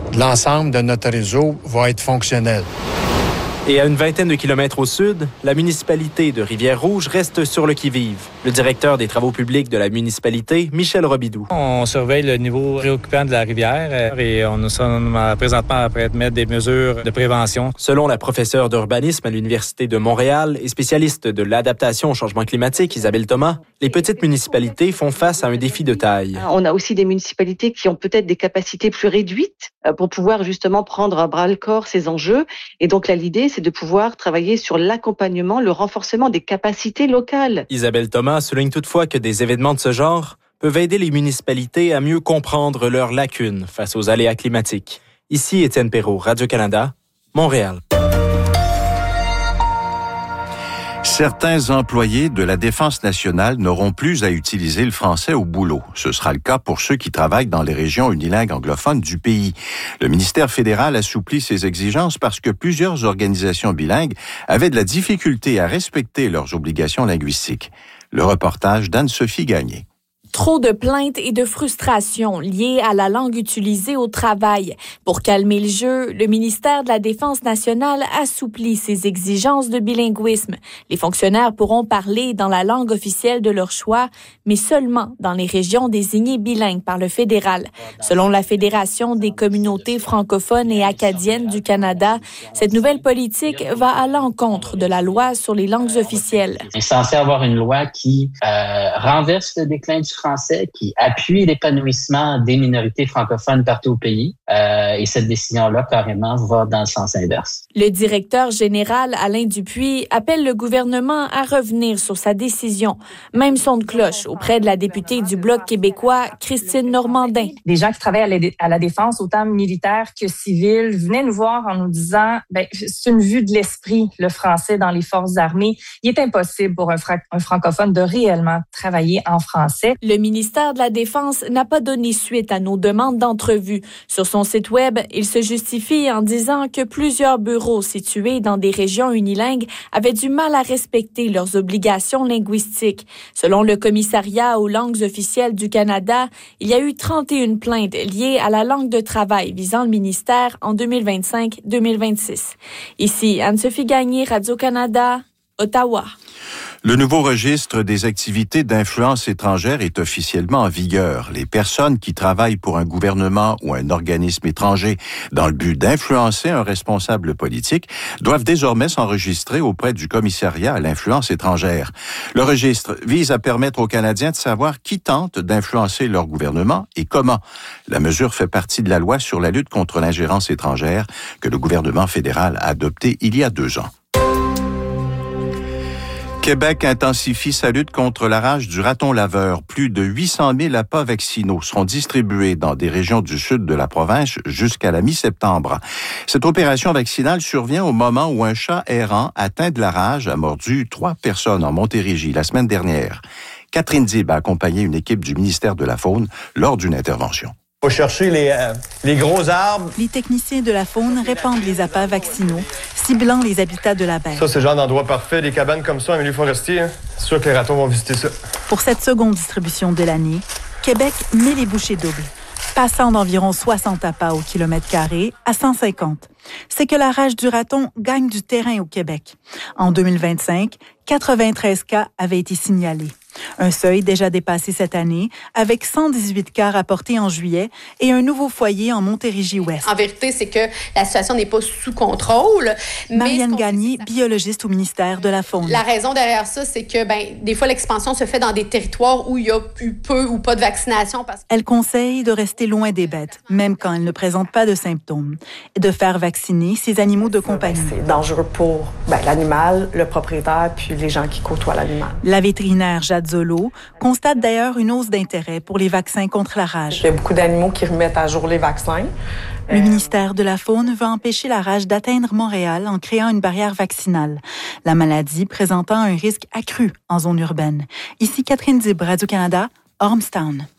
l'ensemble de notre réseau va être fonctionnel. Et à une vingtaine de kilomètres au sud, la municipalité de Rivière-Rouge reste sur le qui-vive. Le directeur des travaux publics de la municipalité, Michel Robidoux. On surveille le niveau préoccupant de la rivière et on nous sommes présentement après de mettre des mesures de prévention. Selon la professeure d'urbanisme à l'Université de Montréal et spécialiste de l'adaptation au changement climatique, Isabelle Thomas, les petites municipalités font face à un défi de taille. On a aussi des municipalités qui ont peut-être des capacités plus réduites pour pouvoir justement prendre à bras-le-corps ces enjeux. Et donc là, l'idée, c'est de pouvoir travailler sur l'accompagnement, le renforcement des capacités locales. Isabelle Thomas souligne toutefois que des événements de ce genre peuvent aider les municipalités à mieux comprendre leurs lacunes face aux aléas climatiques. Ici Étienne Perrault, Radio-Canada, Montréal. Certains employés de la Défense nationale n'auront plus à utiliser le français au boulot. Ce sera le cas pour ceux qui travaillent dans les régions unilingues anglophones du pays. Le ministère fédéral assouplit ses exigences parce que plusieurs organisations bilingues avaient de la difficulté à respecter leurs obligations linguistiques. Le reportage d'Anne-Sophie Gagné. Trop de plaintes et de frustrations liées à la langue utilisée au travail. Pour calmer le jeu, le ministère de la Défense nationale assouplit ses exigences de bilinguisme. Les fonctionnaires pourront parler dans la langue officielle de leur choix, mais seulement dans les régions désignées bilingues par le fédéral. Selon la Fédération des communautés francophones et acadiennes du Canada, cette nouvelle politique va à l'encontre de la loi sur les langues officielles. C'est censé avoir une loi qui renverse le déclin du français, qui appuie l'épanouissement des minorités francophones partout au pays. Et cette décision-là, carrément, va dans le sens inverse. Le directeur général, Alain Dupuis, appelle le gouvernement à revenir sur sa décision. Même son de cloche auprès de la députée du Bloc québécois, Christine Normandin. Des gens qui travaillent à la défense, autant militaires que civils, venaient nous voir en nous disant c'est une vue de l'esprit, le français dans les forces armées. Il est impossible pour un francophone de réellement travailler en français. Le ministère de la Défense n'a pas donné suite à nos demandes d'entrevue. Sur son site web, il se justifie en disant que plusieurs bureaux situés dans des régions unilingues avaient du mal à respecter leurs obligations linguistiques. Selon le Commissariat aux langues officielles du Canada, il y a eu 31 plaintes liées à la langue de travail visant le ministère en 2025-2026. Ici, Anne-Sophie Gagné, Radio-Canada, Ottawa. Le nouveau registre des activités d'influence étrangère est officiellement en vigueur. Les personnes qui travaillent pour un gouvernement ou un organisme étranger dans le but d'influencer un responsable politique doivent désormais s'enregistrer auprès du commissariat à l'influence étrangère. Le registre vise à permettre aux Canadiens de savoir qui tente d'influencer leur gouvernement et comment. La mesure fait partie de la loi sur la lutte contre l'ingérence étrangère que le gouvernement fédéral a adoptée il y a 2 ans. Québec intensifie sa lutte contre la rage du raton laveur. Plus de 800 000 appâts vaccinaux seront distribués dans des régions du sud de la province jusqu'à la mi-septembre. Cette opération vaccinale survient au moment où un chat errant atteint de la rage a mordu 3 personnes en Montérégie la semaine dernière. Catherine Dib a accompagné une équipe du ministère de la Faune lors d'une intervention. Il faut chercher les gros arbres. Les techniciens de la faune répandent les appâts vaccinaux, ciblant les habitats de la baie. Ça, c'est le genre d'endroit parfait. Des cabanes comme ça en milieu forestier, hein. C'est sûr que les ratons vont visiter ça. Pour cette seconde distribution de l'année, Québec met les bouchées doubles, passant d'environ 60 appâts au kilomètre carré à 150. C'est que la rage du raton gagne du terrain au Québec. En 2025, 93 cas avaient été signalés. Un seuil déjà dépassé cette année, avec 118 cas rapportés en juillet et un nouveau foyer en Montérégie-Ouest. En vérité, c'est que la situation n'est pas sous contrôle. Marianne Gagné, biologiste au ministère de la Faune. La raison derrière ça, c'est que des fois, l'expansion se fait dans des territoires où il y a eu peu ou pas de vaccination. Elle conseille de rester loin des bêtes, même quand elles ne présentent pas de symptômes, et de faire vacciner ses animaux de compagnie. C'est dangereux pour l'animal, le propriétaire, puis les gens qui côtoient l'animal. La vétérinaire Jade Zolo constate d'ailleurs une hausse d'intérêt pour les vaccins contre la rage. Il y a beaucoup d'animaux qui remettent à jour les vaccins. Le ministère de la Faune veut empêcher la rage d'atteindre Montréal en créant une barrière vaccinale, la maladie présentant un risque accru en zone urbaine. Ici Catherine Dib, Radio-Canada, Ormstown.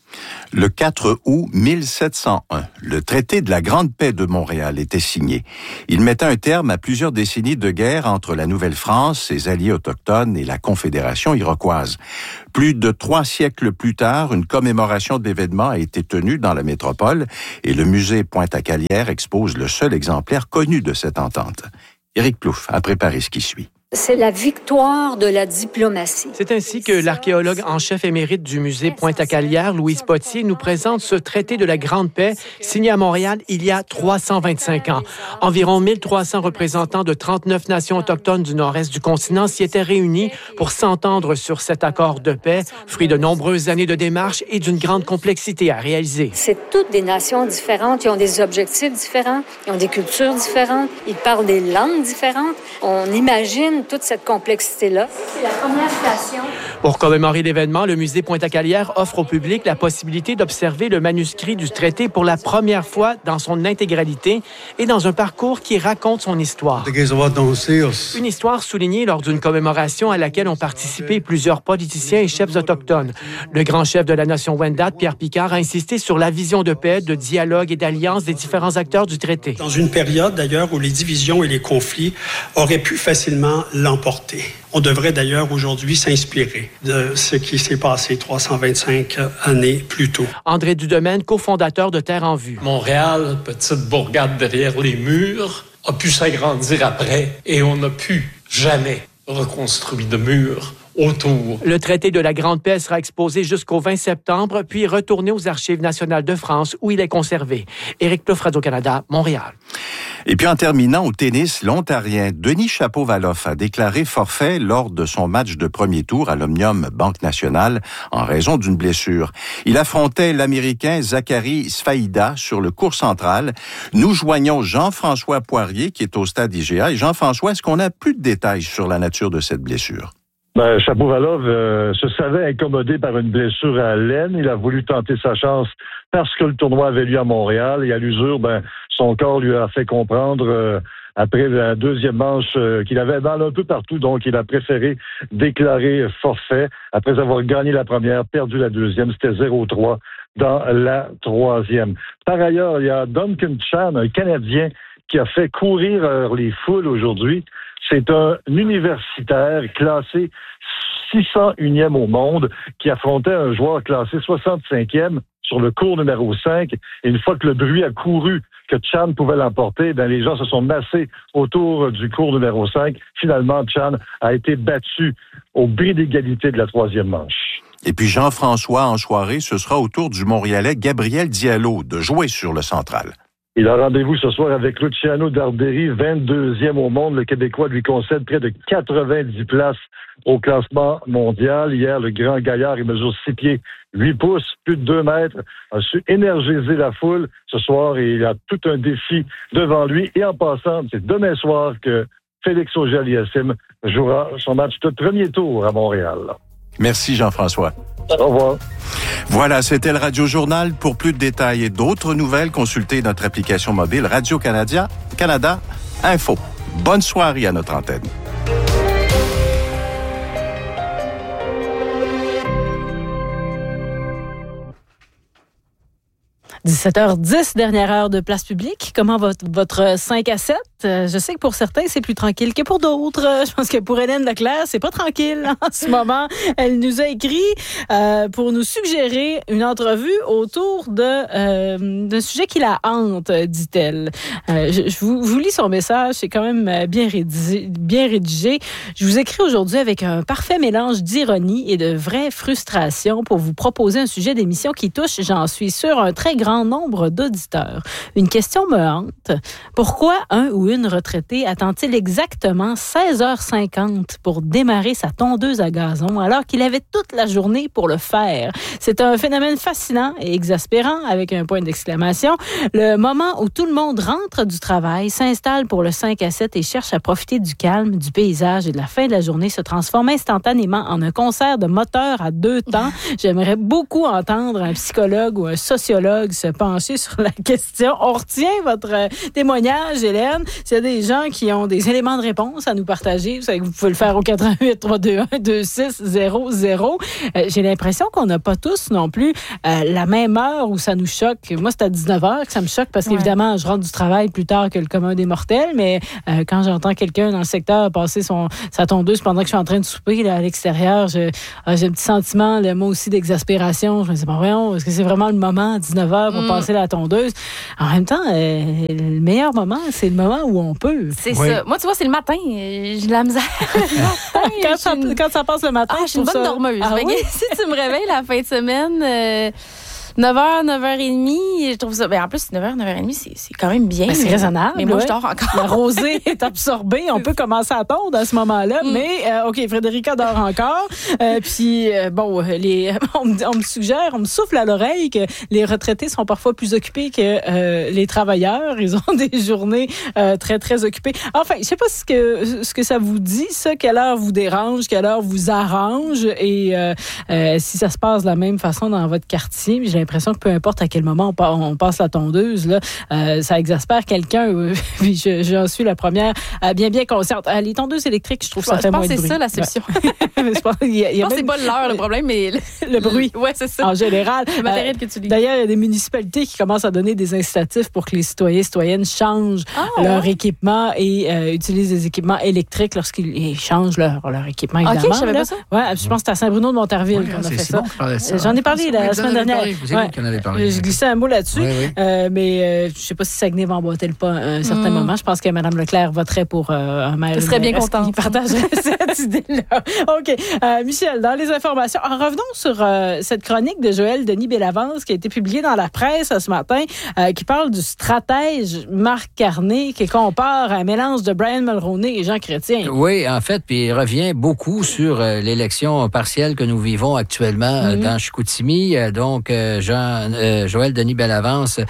Le 4 août 1701, le traité de la Grande Paix de Montréal était signé. Il mettait un terme à plusieurs décennies de guerre entre la Nouvelle-France, ses alliés autochtones et la Confédération iroquoise. Plus de 3 siècles plus tard, une commémoration de l'événement a été tenue dans la métropole et le musée Pointe-à-Calière expose le seul exemplaire connu de cette entente. Éric Plouffe a préparé ce qui suit. C'est la victoire de la diplomatie. C'est ainsi que l'archéologue en chef émérite du musée Pointe-à-Calière, Louise Potier, nous présente ce traité de la Grande Paix signé à Montréal il y a 325 ans. Environ 1300 représentants de 39 nations autochtones du nord-est du continent s'y étaient réunis pour s'entendre sur cet accord de paix, fruit de nombreuses années de démarches et d'une grande complexité à réaliser. C'est toutes des nations différentes, qui ont des objectifs différents, qui ont des cultures différentes, ils parlent des langues différentes. On imagine toute cette complexité-là. C'est la première station. Pour commémorer l'événement, le musée Pointe-à-Calière offre au public la possibilité d'observer le manuscrit du traité pour la première fois dans son intégralité et dans un parcours qui raconte son histoire. Une histoire soulignée lors d'une commémoration à laquelle ont participé plusieurs politiciens et chefs autochtones. Le grand chef de la nation Wendat, Pierre Picard, a insisté sur la vision de paix, de dialogue et d'alliance des différents acteurs du traité. Dans une période, d'ailleurs, où les divisions et les conflits auraient pu facilement l'emporter. On devrait d'ailleurs aujourd'hui s'inspirer de ce qui s'est passé 325 années plus tôt. André Dudemaine, cofondateur de Terre en Vue. Montréal, petite bourgade derrière les murs, a pu s'agrandir après et on n'a pu jamais reconstruire de murs autour. Le traité de la Grande Paix sera exposé jusqu'au 20 septembre, puis retourné aux Archives nationales de France, où il est conservé. Éric Plouffe, Radio-Canada, Montréal. Et puis en terminant au tennis, l'Ontarien Denis Shapovalov a déclaré forfait lors de son match de premier tour à l'Omnium Banque Nationale en raison d'une blessure. Il affrontait l'Américain Zachary Sfaïda sur le court central. Nous joignons Jean-François Poirier qui est au stade IGA. Et Jean-François, est-ce qu'on a plus de détails sur la nature de cette blessure? Shapovalov se savait incommodé par une blessure à l'aine. Il a voulu tenter sa chance parce que le tournoi avait lieu à Montréal. Et à l'usure, son corps lui a fait comprendre après la deuxième manche qu'il avait mal un peu partout. Donc, il a préféré déclarer forfait après avoir gagné la première, perdu la deuxième. C'était 0-3 dans la troisième. Par ailleurs, il y a Duncan Chan, un Canadien, qui a fait courir les foules aujourd'hui. C'est un universitaire classé 601e au monde qui affrontait un joueur classé 65e sur le cours numéro 5. Et une fois que le bruit a couru que Chan pouvait l'emporter, les gens se sont massés autour du cours numéro 5. Finalement, Chan a été battu au bris d'égalité de la troisième manche. Et puis Jean-François Anchoiré, ce sera au tour du Montréalais Gabriel Diallo de jouer sur le central. Il a rendez-vous ce soir avec Luciano Darderi, 22e au monde. Le Québécois lui concède près de 90 places au classement mondial. Hier, le grand gaillard, il mesure 6 pieds, 8 pouces, plus de 2 mètres, a su énergiser la foule. Ce soir, il a tout un défi devant lui. Et en passant, c'est demain soir que Félix Auger-Aliassime jouera son match de premier tour à Montréal. Merci Jean-François. Au revoir. Voilà, c'était le Radio Journal. Pour plus de détails et d'autres nouvelles, consultez notre application mobile Radio-Canada Info. Bonne soirée à notre antenne. 17h10, dernière heure de place publique. Comment va votre 5 à 7? Je sais que pour certains, c'est plus tranquille que pour d'autres. Je pense que pour Hélène Leclerc, c'est pas tranquille en ce moment. Elle nous a écrit pour nous suggérer une entrevue autour d'un sujet qui la hante, dit-elle. Je vous lis son message, c'est quand même bien rédigé. Je vous écris aujourd'hui avec un parfait mélange d'ironie et de vraie frustration pour vous proposer un sujet d'émission qui touche, j'en suis sûre, un très grand nombre d'auditeurs. Une question me hante. Pourquoi un ou une retraitée attend-il exactement 16h50 pour démarrer sa tondeuse à gazon alors qu'il avait toute la journée pour le faire? C'est un phénomène fascinant et exaspérant avec un point d'exclamation. Le moment où tout le monde rentre du travail, s'installe pour le 5 à 7 et cherche à profiter du calme, du paysage et de la fin de la journée se transforme instantanément en un concert de moteurs à 2 temps. J'aimerais beaucoup entendre un psychologue ou un sociologue se se pencher sur la question. On retient votre témoignage, Hélène. S'il y a des gens qui ont des éléments de réponse à nous partager, vous savez que vous pouvez le faire au 88-321-2600. J'ai l'impression qu'on n'a pas tous non plus la même heure où ça nous choque. Moi, c'est à 19h que ça me choque parce qu'évidemment, je rentre du travail plus tard que le commun des mortels, mais quand j'entends quelqu'un dans le secteur passer sa tondeuse pendant que je suis en train de souper là, à l'extérieur, j'ai un petit sentiment, moi aussi, d'exaspération. Je me dis, voyons, est-ce que c'est vraiment le moment à 19h pour passer la tondeuse? En même temps, le meilleur moment, c'est le moment où on peut. C'est ça. Moi, tu vois, c'est le matin. J'ai de la misère. Quand ça passe le matin, je suis une bonne dormeuse. Si tu me réveilles la fin de semaine... 9h, 9h30, je trouve ça... Ben, en plus, 9h, 9h30, c'est quand même bien. C'est raisonnable. Mais moi, je dors encore. La rosée est absorbée. On peut commencer à tondre à ce moment-là. Mais, OK, Frédérica dort encore. Puis, on me suggère, on me souffle à l'oreille que les retraités sont parfois plus occupés que les travailleurs. Ils ont des journées très, très occupées. Enfin, je sais pas ce que ça vous dit, ça. Quelle heure vous dérange, quelle heure vous arrange et si ça se passe de la même façon dans votre quartier. J'ai l'impression que peu importe à quel moment on passe la tondeuse, là, ça exaspère quelqu'un. Puis j'en suis la première bien consciente. Les tondeuses électriques, je trouve ça fait moins de bruit. Je pense que c'est ça la solution. Je pense que c'est pas l'heure le problème, mais le bruit. Ouais, c'est ça. En général. Le matériel que tu dis. D'ailleurs, il y a des municipalités qui commencent à donner des incitatifs pour que les citoyens et citoyennes changent leur équipement et utilisent des équipements électriques lorsqu'ils changent leur équipement, évidemment. OK, je savais pas ça. Ouais, je pense que c'est à Saint-Bruno-de-Montarville qu'on a fait ça. J'en ai parlé la semaine dernière. Je glissais un mot là-dessus, mais je ne sais pas si Saguenay va emboîter le pas à un certain moment. Je pense que Mme Leclerc voterait pour un maire. Je serais bien contente. Qui partagerait cette idée-là. OK. Michel, dans les informations, revenons sur cette chronique de Joël Denis Bellavance qui a été publiée dans la presse ce matin, qui parle du stratège Marc Carné, qui compare un mélange de Brian Mulroney et Jean Chrétien. Oui, en fait, puis il revient beaucoup sur l'élection partielle que nous vivons actuellement dans Chicoutimi. Donc, Joël Denis Bellavance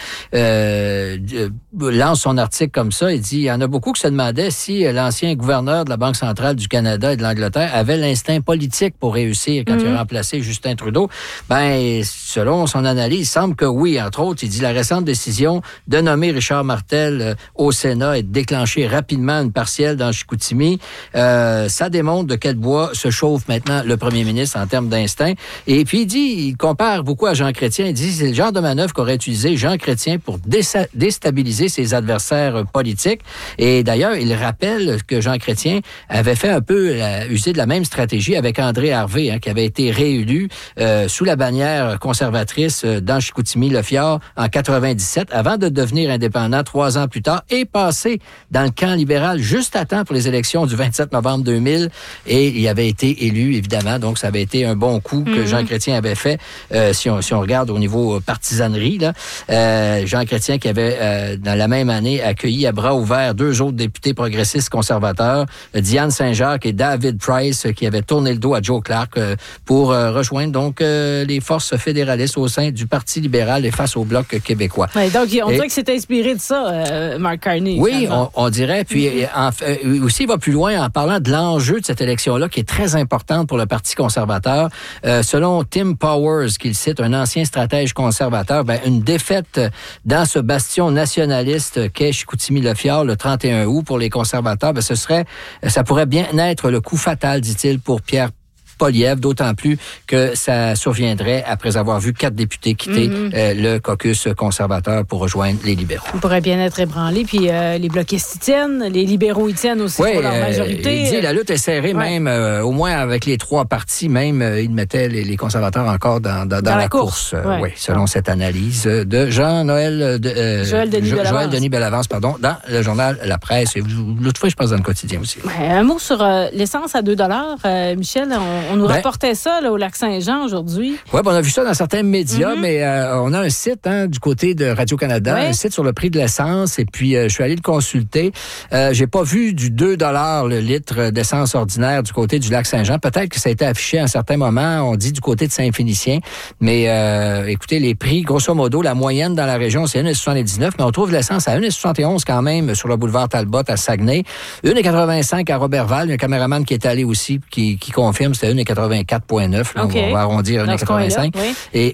lance son article comme ça. Il dit, il y en a beaucoup qui se demandaient si l'ancien gouverneur de la Banque centrale du Canada et de l'Angleterre avait l'instinct politique pour réussir quand il a remplacé Justin Trudeau. Ben, selon son analyse, il semble que oui. Entre autres, il dit la récente décision de nommer Richard Martel au Sénat et de déclencher rapidement une partielle dans Chicoutimi, ça démontre de quel bois se chauffe maintenant le premier ministre en termes d'instinct. Et puis, il compare beaucoup à Jean Chrétien. Il dit c'est le genre de manœuvre qu'aurait utilisé Jean Chrétien pour déstabiliser ses adversaires politiques. Et d'ailleurs, il rappelle que Jean Chrétien avait fait un peu user de la même stratégie avec André Harvey, qui avait été réélu sous la bannière conservatrice dans Chicoutimi-Le-Fjord en 97, avant de devenir indépendant 3 ans plus tard et passer dans le camp libéral juste à temps pour les élections du 27 novembre 2000. Et il avait été élu, évidemment. Donc, ça avait été un bon coup que Jean Chrétien avait fait. Si on regarde au niveau partisanerie, là, Jean Chrétien qui avait, dans la même année, accueilli à bras ouverts 2 autres députés progressistes conservateurs, Diane Saint-Jacques et David Price, qui avaient tourné le dos à Joe Clark pour rejoindre donc les forces fédéralistes au sein du Parti libéral et face au Bloc québécois. Ouais, donc, on dirait que c'est inspiré de ça, Mark Carney. Oui, on dirait. Puis aussi, il va plus loin en parlant de l'enjeu de cette élection-là, qui est très importante pour le Parti conservateur. Selon Tim Powers, qu'il cite, un ancien stratège conservateur, une défaite dans ce bastion nationaliste qu'est Chicoutimi-Le-Fjord le 31 août pour les conservateurs, ça pourrait bien être le coup fatal, dit-il, pour Pierre Poilievre, d'autant plus que ça surviendrait après avoir vu 4 députés quitter le caucus conservateur pour rejoindre les libéraux. On pourrait bien être ébranlé, puis les bloquistes y tiennent, les libéraux y tiennent aussi pour leur majorité. Il dit la lutte est serrée, même au moins avec les 3 partis, même ils mettaient les conservateurs encore dans la course. Oui, selon cette analyse de Joël Denis Bellavance, dans le journal La Presse. Et l'autre fois, je pense dans le quotidien aussi. Un mot sur l'essence à $2. Michel, on nous rapportait ça là, au Lac-Saint-Jean aujourd'hui. Oui, on a vu ça dans certains médias, mais on a un site du côté de Radio-Canada, un site sur le prix de l'essence, et puis je suis allé le consulter. J'ai pas vu du $2 le litre d'essence ordinaire du côté du Lac-Saint-Jean. Peut-être que ça a été affiché à un certain moment, on dit du côté de Saint-Félicien, mais écoutez, les prix, grosso modo, la moyenne dans la région, c'est 1,79, mais on trouve l'essence à 1,71 quand même sur le boulevard Talbot à Saguenay, 1,85 à Robertval, il y a un caméraman qui est allé aussi, qui confirme, c'était 1,84,9. Là, Okay. On va arrondir 1,85. Oui. Et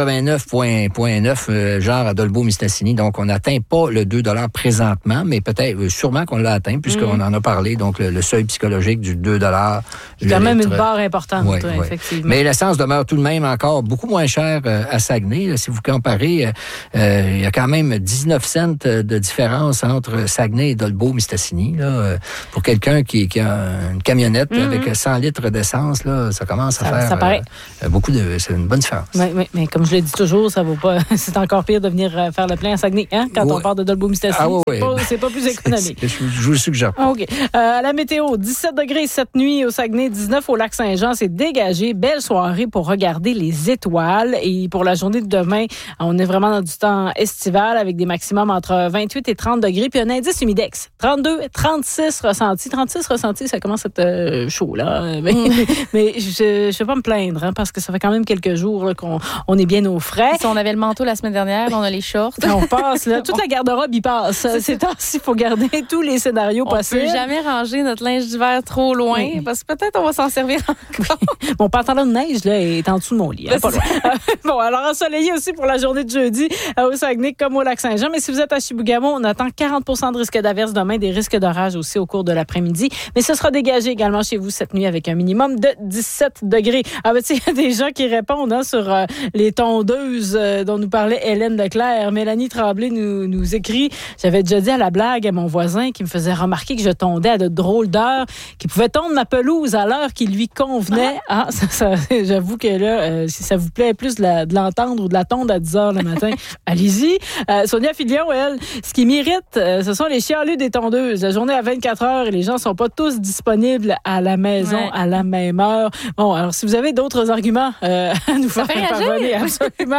1,89,9, genre à Dolbeau-Mistassini. Donc, on n'atteint pas le 2 $ présentement, mais peut-être, sûrement qu'on l'a atteint, puisqu'on en a parlé. Donc, le seuil psychologique du 2 $. C'est quand même une barre importante, oui. effectivement. Mais l'essence demeure tout de même encore beaucoup moins chère à Saguenay. Là, si vous comparez, il y a quand même 19 cents de différence entre Saguenay et Dolbeau-Mistassini. Pour quelqu'un qui a une camionnette avec 100 litres d'essence, là, ça commence à faire beaucoup de... C'est une bonne différence. Oui, mais comme je le dis toujours, ça vaut pas... C'est encore pire de venir faire le plein à Saguenay, hein, quand on part de Dolbeau-Mistassini. C'est pas plus économique. Je vous le suggère pas. OK. La météo, 17 degrés cette nuit au Saguenay, 19 au Lac-Saint-Jean. C'est dégagé. Belle soirée pour regarder les étoiles. Et pour la journée de demain, on est vraiment dans du temps estival avec des maximums entre 28 et 30 degrés. Puis un indice humidex, 32 et 36 ressentis. 36 ressentis, ça commence à être chaud, là. Mais je ne vais pas me plaindre, hein, parce que ça fait quand même quelques jours là, qu'on est bien au frais. Si on avait le manteau la semaine dernière, on a les shorts. On passe, là. Toute la garde-robe y passe. C'est temps-ci, il faut garder tous les scénarios possibles. On peut jamais ranger notre linge d'hiver trop loin, parce que peut-être on va s'en servir encore. Mon pantalon de neige là, est en dessous de mon lit. Hein, pas loin. Bon, alors ensoleillé aussi pour la journée de jeudi au Saguenay comme au Lac-Saint-Jean. Mais si vous êtes à Chibougamau, on attend 40 % de risque d'averse demain, des risques d'orage aussi au cours de l'après-midi. Mais ce sera dégagé également chez vous cette nuit avec un minimum de 17 degrés. Ah ben tu sais, il y a des gens qui répondent sur les tondeuses dont nous parlait Hélène Leclerc. Mélanie Tremblay nous écrit: j'avais déjà dit à la blague à mon voisin qui me faisait remarquer que je tondais à de drôles d'heures, qu'il pouvait tondre ma pelouse à l'heure qui lui convenait. J'avoue que là, si ça vous plaît plus de l'entendre ou de la tondre à 10 h le matin, allez-y. Sonia Filion, elle, ce qui m'irrite, ce sont les chialus des tondeuses. La journée à 24 heures et les gens sont pas tous disponibles à la maison à la même heure. Bon, alors si vous avez d'autres arguments à nous faire parvenir, absolument,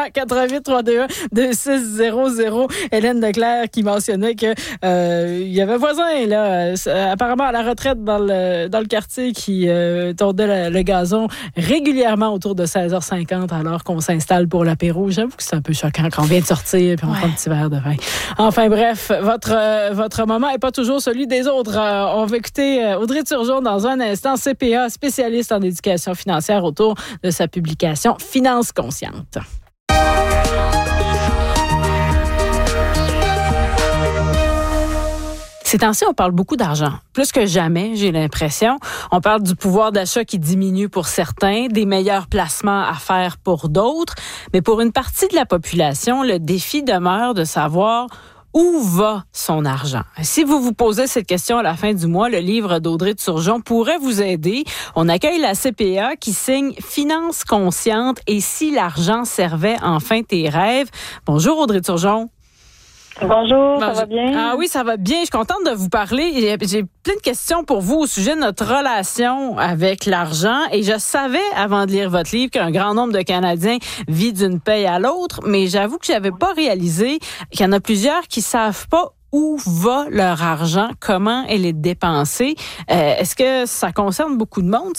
88-31-2600. Hélène Leclerc qui mentionnait que il y avait un voisin là, apparemment à la retraite dans le quartier qui tondait le gazon régulièrement autour de 16h50 alors qu'on s'installe pour l'apéro. J'avoue que c'est un peu choquant quand on vient de sortir puis on prend un petit verre de vin. Enfin bref, votre moment n'est pas toujours celui des autres. On va écouter Audrey Turgeon dans un instant, CPA, spécialiste en éducation financière autour de sa publication Finances conscientes. Ces temps-ci, on parle beaucoup d'argent. Plus que jamais, j'ai l'impression. On parle du pouvoir d'achat qui diminue pour certains, des meilleurs placements à faire pour d'autres. Mais pour une partie de la population, le défi demeure de savoir où va son argent. Si vous vous posez cette question à la fin du mois, le livre d'Audrey Turgeon pourrait vous aider. On accueille la CPA qui signe Finances conscientes et si l'argent servait enfin tes rêves. Bonjour Audrey Turgeon. Bonjour, ça va bien? Ah oui, ça va bien. Je suis contente de vous parler. J'ai plein de questions pour vous au sujet de notre relation avec l'argent. Et je savais, avant de lire votre livre, qu'un grand nombre de Canadiens vit d'une paye à l'autre. Mais j'avoue que j'avais pas réalisé qu'il y en a plusieurs qui savent pas où va leur argent, comment elle est dépensée. Est-ce que ça concerne beaucoup de monde,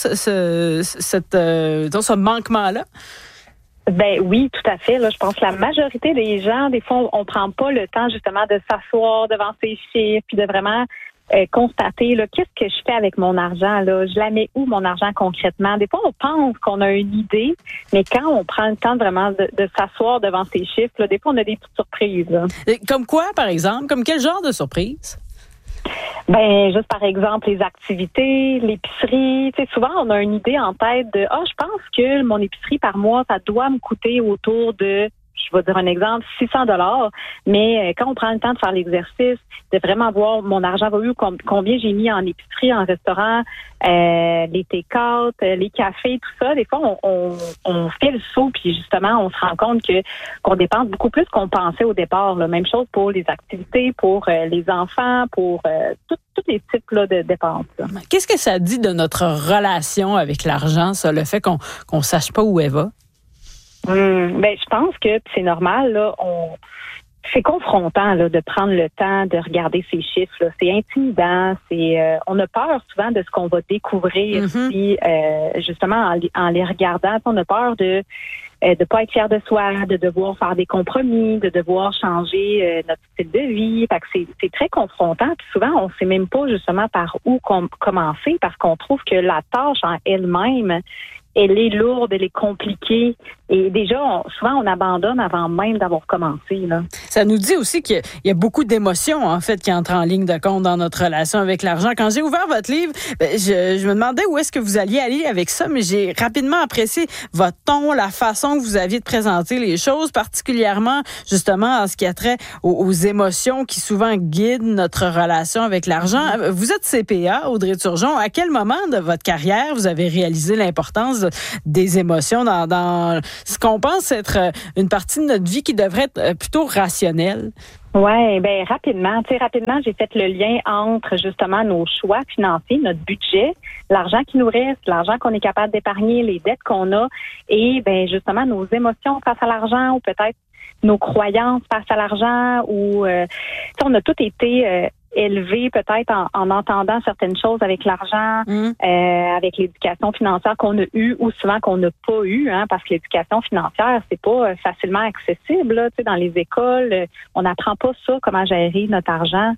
ce manquement-là? Ben oui, tout à fait. Là, je pense que la majorité des gens, des fois, on prend pas le temps justement de s'asseoir devant ces chiffres puis de vraiment constater là, qu'est-ce que je fais avec mon argent. Là, je la mets où mon argent concrètement? Des fois, on pense qu'on a une idée, mais quand on prend le temps vraiment de s'asseoir devant ces chiffres, là, des fois, on a des petites surprises. Là. Comme quoi, par exemple? Comme quel genre de surprise? Ben, juste par exemple, les activités, l'épicerie. Tu sais, souvent, on a une idée en tête de je pense que mon épicerie par mois, ça doit me coûter autour de, je vais dire un exemple, 600$. Mais quand on prend le temps de faire l'exercice, de vraiment voir mon argent va où, combien j'ai mis en épicerie, en restaurant, les take-out, les cafés, tout ça, des fois, on fait le saut, puis justement, on se rend compte qu'on dépense beaucoup plus qu'on pensait au départ. Là. Même chose pour les activités, pour les enfants, pour tous les types là, de dépenses. Là. Qu'est-ce que ça dit de notre relation avec l'argent, ça, le fait qu'on sache pas où elle va? Ben, je pense que c'est normal, là, c'est confrontant là, de prendre le temps de regarder ces chiffres. Là. C'est intimidant. On a peur souvent de ce qu'on va découvrir si, justement en les regardant. On a peur de pas être fier de soi, de devoir faire des compromis, de devoir changer notre style de vie. Fait que c'est très confrontant. Puis souvent, on ne sait même pas justement par où commencer parce qu'on trouve que la tâche en elle-même elle est lourde, elle est compliquée. Et déjà, souvent, on abandonne avant même d'avoir commencé. Là. Ça nous dit aussi qu'il y a beaucoup d'émotions, en fait, qui entrent en ligne de compte dans notre relation avec l'argent. Quand j'ai ouvert votre livre, je me demandais où est-ce que vous alliez aller avec ça, mais j'ai rapidement apprécié votre ton, la façon que vous aviez de présenter les choses, particulièrement, justement, en ce qui a trait aux émotions qui souvent guident notre relation avec l'argent. Vous êtes CPA, Audrey Turgeon. À quel moment de votre carrière vous avez réalisé l'importance des émotions dans ce qu'on pense être une partie de notre vie qui devrait être plutôt rationnelle? Oui, bien rapidement, j'ai fait le lien entre justement nos choix financiers, notre budget, l'argent qui nous reste, l'argent qu'on est capable d'épargner, les dettes qu'on a et bien justement nos émotions face à l'argent ou peut-être nos croyances face à l'argent ou on a tout été élevé peut-être en entendant certaines choses avec l'argent, avec l'éducation financière qu'on a eue ou souvent qu'on n'a pas eue, parce que l'éducation financière, c'est pas facilement accessible. Là, dans les écoles, on n'apprend pas ça, comment gérer notre argent.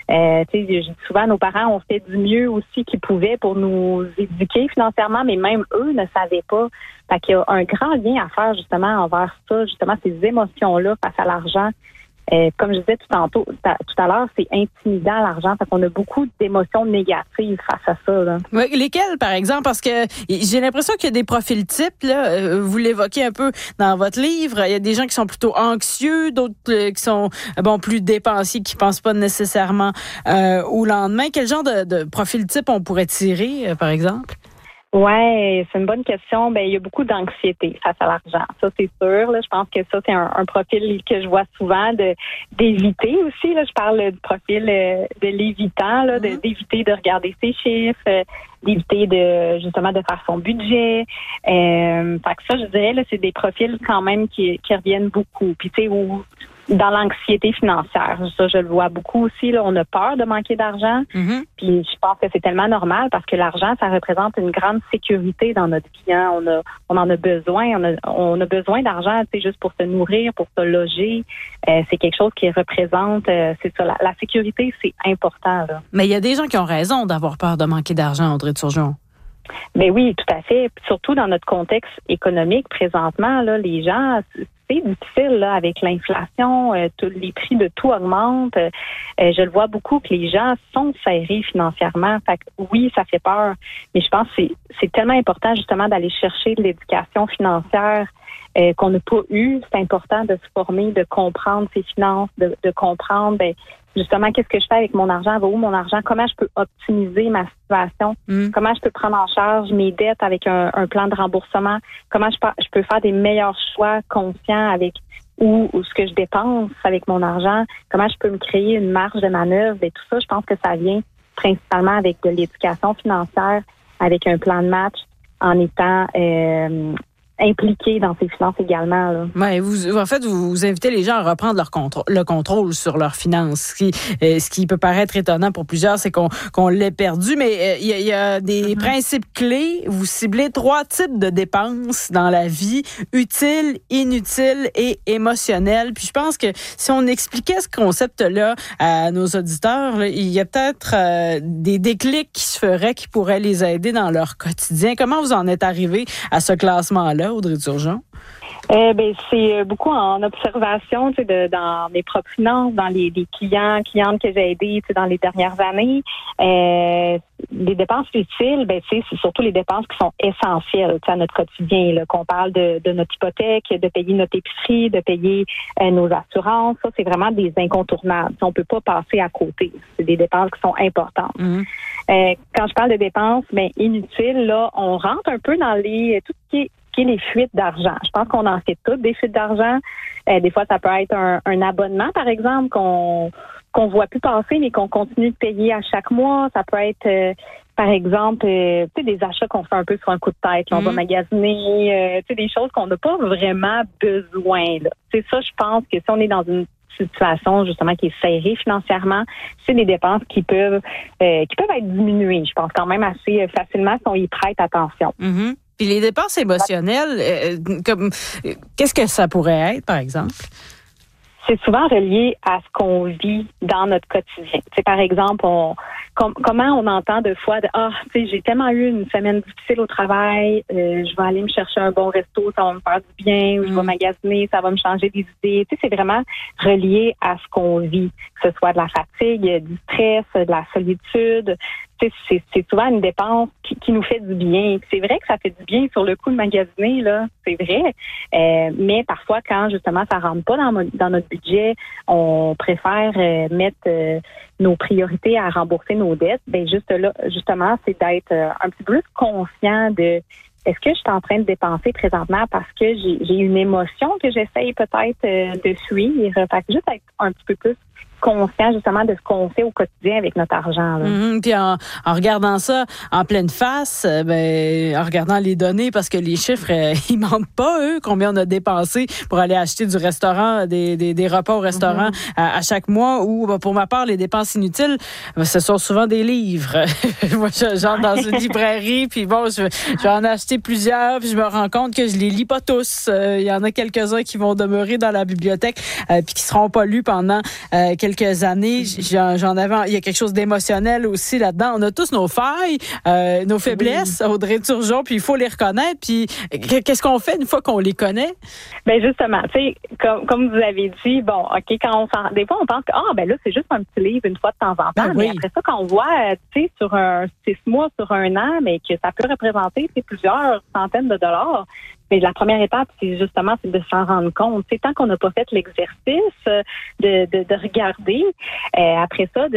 Souvent, nos parents ont fait du mieux aussi qu'ils pouvaient pour nous éduquer financièrement, mais même eux ne savaient pas. Fait qu'il y a un grand lien à faire justement envers ça, justement ces émotions-là face à l'argent. Comme je disais tout à l'heure, c'est intimidant l'argent, parce qu'on a beaucoup d'émotions négatives face à ça. Là. Oui, lesquelles, par exemple? Parce que j'ai l'impression qu'il y a des profils types, là. Vous l'évoquez un peu dans votre livre. Il y a des gens qui sont plutôt anxieux, d'autres qui sont plus dépensiers, qui pensent pas nécessairement au lendemain. Quel genre de profil type on pourrait tirer, par exemple? Ouais, c'est une bonne question. Ben, il y a beaucoup d'anxiété face à l'argent. Ça, c'est sûr. Là. Je pense que ça, c'est un profil que je vois souvent d'éviter aussi. Là. Je parle du profil de l'évitant, là, d'éviter de regarder ses chiffres, d'éviter de faire son budget. Fait que ça, je dirais, là, c'est des profils quand même qui reviennent beaucoup. Puis, tu sais, dans l'anxiété financière. Ça, je le vois beaucoup aussi. Là, on a peur de manquer d'argent. Puis je pense que c'est tellement normal parce que l'argent, ça représente une grande sécurité dans notre vie. Hein. On en a besoin. On a besoin d'argent, tu sais, juste pour se nourrir, pour se loger. C'est quelque chose qui représente, c'est ça. La sécurité, c'est important. Là. Mais il y a des gens qui ont raison d'avoir peur de manquer d'argent, Audrey Turgeon. Ben oui, tout à fait. Surtout dans notre contexte économique présentement, là, les gens, c'est difficile là, avec l'inflation, les prix de tout augmentent. Je le vois beaucoup que les gens sont serrés financièrement. Fait que oui, ça fait peur, mais je pense que c'est tellement important justement d'aller chercher de l'éducation financière qu'on n'a pas eu. C'est important de se former, de comprendre ses finances, de comprendre justement qu'est-ce que je fais avec mon argent, va où mon argent, comment je peux optimiser ma situation, comment je peux prendre en charge mes dettes avec un plan de remboursement, comment je peux faire des meilleurs choix conscients avec où ce que je dépense avec mon argent, comment je peux me créer une marge de manœuvre et tout ça. Je pense que ça vient principalement avec de l'éducation financière, avec un plan de match, en étant impliqués dans ces finances également. Là. Ouais, vous invitez les gens à reprendre le contrôle sur leurs finances. Ce qui peut paraître étonnant pour plusieurs, c'est qu'on l'ait perdu, mais il y a des principes clés. Vous ciblez 3 types de dépenses dans la vie: utiles, inutiles et émotionnelles. Puis je pense que si on expliquait ce concept-là à nos auditeurs, là, il y a peut-être des déclics qui se feraient, qui pourraient les aider dans leur quotidien. Comment vous en êtes arrivé à ce classement-là, Audrey Turgeon? C'est beaucoup en observation, dans mes propres finances, dans les clientes que j'ai aidées, dans les dernières années. Les dépenses utiles, c'est surtout les dépenses qui sont essentielles à notre quotidien. Là, qu'on parle de notre hypothèque, de payer notre épicerie, de payer nos assurances. Ça, c'est vraiment des incontournables. On peut pas passer à côté. C'est des dépenses qui sont importantes. Quand je parle de dépenses inutiles, là, on rentre un peu dans tout ce qui est les fuites d'argent. Je pense qu'on en fait toutes des fuites d'argent. Des fois, ça peut être un abonnement, par exemple, qu'on voit plus passer, mais qu'on continue de payer à chaque mois. Ça peut être, par exemple, des achats qu'on fait un peu sur un coup de tête. On va magasiner, des choses qu'on n'a pas vraiment besoin. Là. C'est ça, je pense que si on est dans une situation justement qui est serrée financièrement, c'est des dépenses qui peuvent être diminuées, je pense, quand même assez facilement si on y prête attention. Puis les dépenses émotionnelles, qu'est-ce que ça pourrait être, par exemple? c'est souvent relié à ce qu'on vit dans notre quotidien. Tu sais, par exemple, comment on entend de fois tu sais, j'ai tellement eu une semaine difficile au travail, je vais aller me chercher un bon resto, ça va me faire du bien, ou je vais magasiner, ça va me changer des idées. Tu sais, c'est vraiment relié à ce qu'on vit, que ce soit de la fatigue, du stress, de la solitude. Tu sais, c'est souvent une dépense qui nous fait du bien. C'est vrai que ça fait du bien sur le coup de magasiner, là, c'est vrai. Mais parfois, quand justement ça rentre pas dans notre budget, on préfère mettre nos priorités à rembourser nos dettes. Ben justement, c'est d'être un petit peu plus conscient de est-ce que je suis en train de dépenser présentement parce que j'ai une émotion que j'essaye peut-être de fuir. Fait que juste être un petit peu plus conscient justement de ce qu'on fait au quotidien avec notre argent. Puis en regardant ça en pleine face, en regardant les données, parce que les chiffres, ils mentent pas, eux, combien on a dépensé pour aller acheter du restaurant, des repas au restaurant à chaque mois, ou pour ma part, les dépenses inutiles, ce sont souvent des livres. Moi, j'entre dans une librairie, puis bon, je vais en acheter plusieurs, puis je me rends compte que je les lis pas tous. Il y en a quelques-uns qui vont demeurer dans la bibliothèque, puis qui seront pas lus pendant quelques années. Il y a quelque chose d'émotionnel aussi là-dedans. On a tous nos failles, nos faiblesses, Audrey Turgeon, puis il faut les reconnaître. Puis qu'est-ce qu'on fait une fois qu'on les connaît? Ben justement, tu sais, comme vous avez dit, bon, OK, des fois on pense que là, c'est juste un petit livre une fois de temps en temps, mais après ça, quand on voit, tu sais, sur 6 mois, sur un an, mais que ça peut représenter plusieurs centaines de dollars. Mais la première étape, c'est de s'en rendre compte. C'est tant qu'on n'a pas fait l'exercice de regarder. Après ça,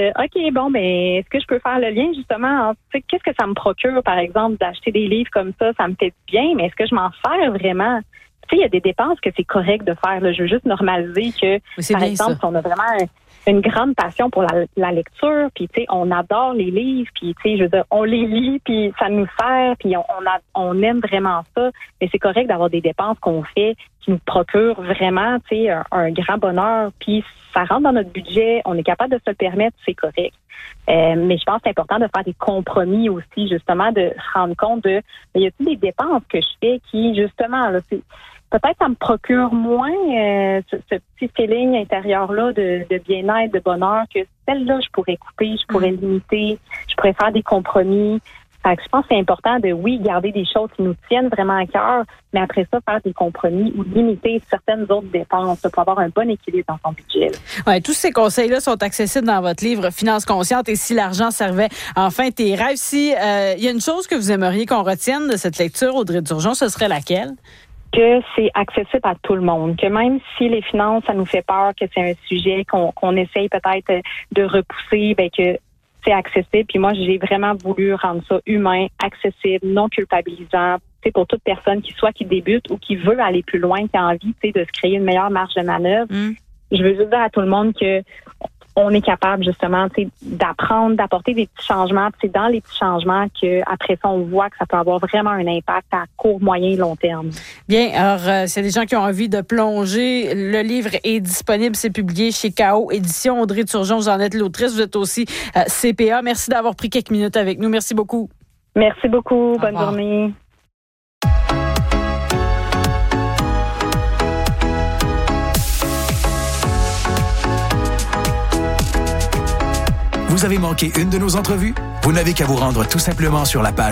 est-ce que je peux faire le lien justement entre, qu'est-ce que ça me procure, par exemple, d'acheter des livres comme ça me fait du bien, mais est-ce que je m'en sers vraiment? Tu sais, il y a des dépenses que c'est correct de faire. Là. Je veux juste normaliser que, par exemple, si on a vraiment une grande passion pour la lecture, puis tu sais, on adore les livres, puis tu sais, je veux dire, on les lit, puis ça nous sert, puis on aime vraiment ça, mais c'est correct d'avoir des dépenses qu'on fait qui nous procurent vraiment, tu sais, un grand bonheur, puis ça rentre dans notre budget, on est capable de se le permettre, c'est correct. Mais je pense que c'est important de faire des compromis aussi, justement, de se rendre compte il y a-t-il des dépenses que je fais qui, justement, là, peut-être ça me procure moins ce petit feeling intérieur-là de bien-être, de bonheur, que celle-là, je pourrais couper, je pourrais limiter, je pourrais faire des compromis. Fait que je pense que c'est important de, garder des choses qui nous tiennent vraiment à cœur, mais après ça, faire des compromis ou limiter certaines autres dépenses pour avoir un bon équilibre dans son budget. Ouais, tous ces conseils-là sont accessibles dans votre livre Finances conscientes et si l'argent servait enfin tes rêves. Si il y a une chose que vous aimeriez qu'on retienne de cette lecture, Audrey Turgeon, ce serait laquelle? Que c'est accessible à tout le monde, que même si les finances, ça nous fait peur, que c'est un sujet qu'on essaye peut-être de repousser, que c'est accessible. Puis moi, j'ai vraiment voulu rendre ça humain, accessible, non culpabilisant, pour toute personne qui débute ou qui veut aller plus loin, qui a envie de se créer une meilleure marge de manœuvre. Je veux juste dire à tout le monde que on est capable justement d'apprendre, d'apporter des petits changements. C'est dans les petits changements qu'après ça, on voit que ça peut avoir vraiment un impact à court, moyen et long terme. Bien, alors, s'il y a des gens qui ont envie de plonger, le livre est disponible, c'est publié chez K.O. Édition. Audrey Turgeon, vous en êtes l'autrice, vous êtes aussi CPA. Merci d'avoir pris quelques minutes avec nous. Merci beaucoup. Merci beaucoup. Bonne journée. Vous avez manqué une de nos entrevues? Vous n'avez qu'à vous rendre tout simplement sur la page